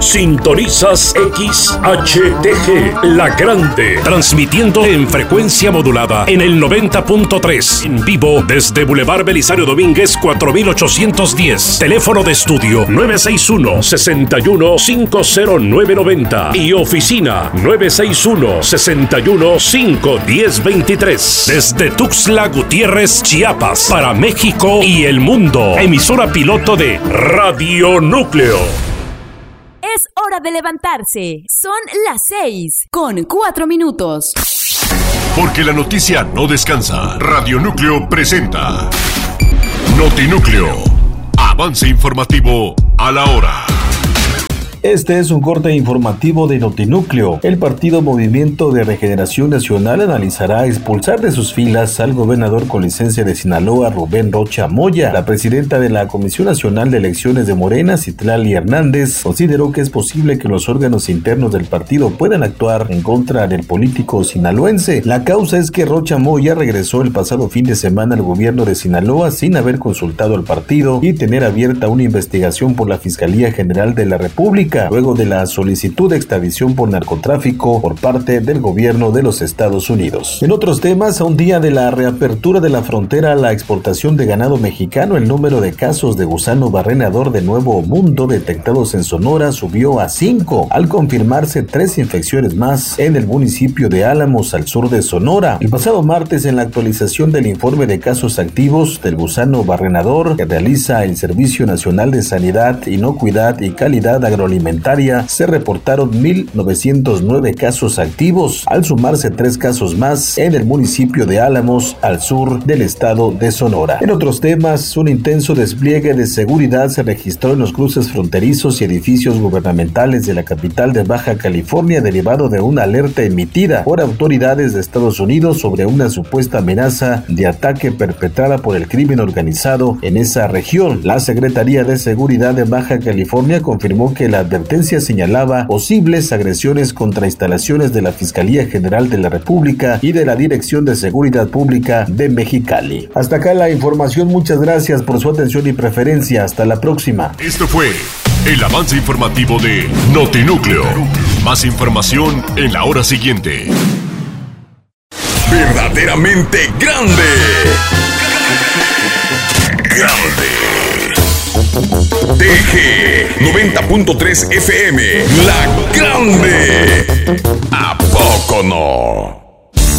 Sintonizas XHTG, La Grande, transmitiendo en frecuencia modulada en el 90.3, en vivo desde Boulevard Belisario Domínguez 4810. Teléfono de estudio 961-61-50990 y oficina 961-61-51023. Desde Tuxtla Gutiérrez, Chiapas, para México y el mundo. Emisora piloto de Radio Núcleo. Es hora de levantarse. Son las 6:04. Porque la noticia no descansa. Radio Núcleo presenta Notinúcleo. Avance informativo a la hora. Este es un corte informativo de Notinúcleo. El partido Movimiento de Regeneración Nacional analizará expulsar de sus filas al gobernador con licencia de Sinaloa, Rubén Rocha Moya. La presidenta de la Comisión Nacional de Elecciones de Morena, Citlali Hernández, consideró que es posible que los órganos internos del partido puedan actuar en contra del político sinaloense. La causa es que Rocha Moya regresó el pasado fin de semana al gobierno de Sinaloa sin haber consultado al partido y tener abierta una investigación por la Fiscalía General de la República, luego de la solicitud de extradición por narcotráfico por parte del gobierno de los Estados Unidos. En otros temas, a un día de la reapertura de la frontera a la exportación de ganado mexicano, el número de casos de gusano barrenador de Nuevo Mundo detectados en Sonora subió a 5, al confirmarse 3 infecciones más en el municipio de Álamos, al sur de Sonora. El pasado martes, en la actualización del informe de casos activos del gusano barrenador que realiza el Servicio Nacional de Sanidad, Inocuidad y Calidad Agroalimentaria, se reportaron 1,909 casos activos, al sumarse 3 casos más en el municipio de Álamos, al sur del estado de Sonora. En otros temas, un intenso despliegue de seguridad se registró en los cruces fronterizos y edificios gubernamentales de la capital de Baja California, derivado de una alerta emitida por autoridades de Estados Unidos sobre una supuesta amenaza de ataque perpetrada por el crimen organizado en esa región. La Secretaría de Seguridad de Baja California confirmó que la advertencia señalaba posibles agresiones contra instalaciones de la Fiscalía General de la República y de la Dirección de Seguridad Pública de Mexicali. Hasta acá la información, muchas gracias por su atención y preferencia. Hasta la próxima. Esto fue el avance informativo de Notinúcleo. Más información en la hora siguiente. Verdaderamente grande. Grande. TG 90.3 FM, La Grande. ¿A poco no?